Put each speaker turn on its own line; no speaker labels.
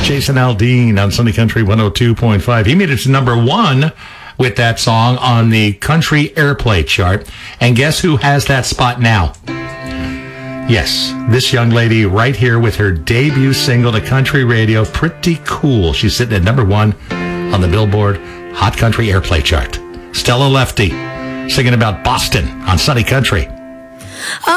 Jason Aldean on Sunday Country 102.5. He made it to number one with that song on the country airplay chart. And guess who has that spot now? Yes, this young lady right here with her debut single to country radio, Pretty Cool. She's sitting at number one on the Billboard Hot Country Airplay chart. Stella Lefty singing about Boston on Sunday Country.